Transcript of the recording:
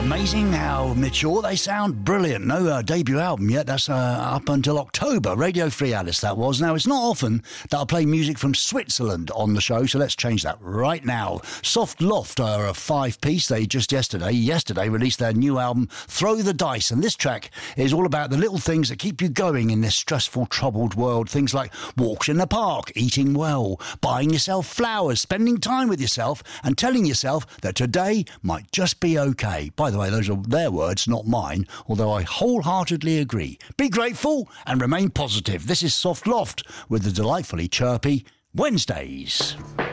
Amazing how mature they sound. Brilliant. No debut album yet. That's up until October. Radio Free Alice, that was. Now, it's not often that I play music from Switzerland on the show, so let's change that right now. Soft Loft are a 5-piece. They just yesterday released their new album, Throw the Dice. And this track is all about the little things that keep you going in this stressful, troubled world. Things like walks in the park, eating well, buying yourself flowers, spending time with yourself, and telling yourself that today might just be okay. By the way, those are their words, not mine, although I wholeheartedly agree. Be grateful and remain positive. This is Soft Loft with the delightfully chirpy Wednesdays.